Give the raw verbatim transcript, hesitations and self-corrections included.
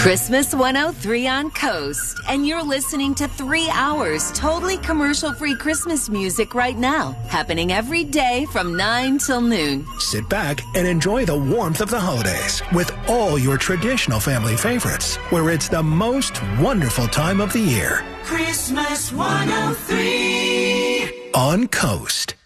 Christmas one oh three on Coast, and you're listening to three hours totally commercial-free Christmas music right now, happening every day from nine till noon. Sit back and enjoy the warmth of the holidays with all your traditional family favorites, where it's the most wonderful time of the year. Christmas one oh three On Coast.